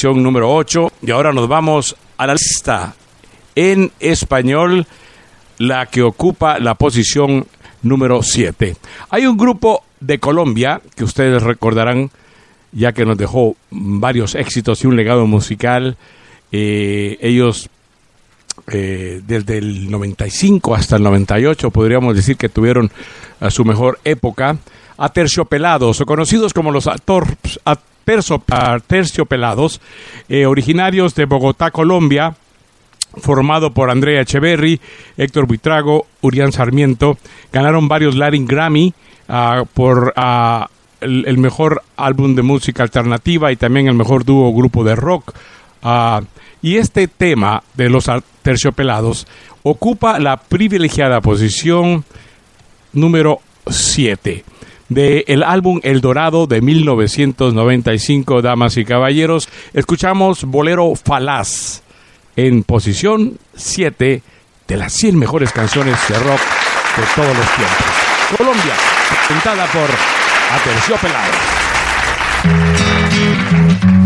posición número 8. Y ahora nos vamos a la lista en español, la que ocupa la posición número 7. Hay un grupo de Colombia que ustedes recordarán, ya que nos dejó varios éxitos y un legado musical. Ellos desde el 95 hasta el 98 podríamos decir que tuvieron su mejor época. Aterciopelados, o conocidos como los Aterciopelados, originarios de Bogotá, Colombia, formado por Andrea Echeverry, Héctor Buitrago, Urián Sarmiento. Ganaron varios Latin Grammy por el mejor álbum de música alternativa y también el mejor dúo grupo de rock. Y este tema de los Aterciopelados ocupa la privilegiada posición número 7 del álbum El Dorado de 1995. Damas y caballeros, escuchamos Bolero Falaz en posición 7 de las 100 mejores canciones de rock de todos los tiempos. Colombia, presentada por Aterciopelados.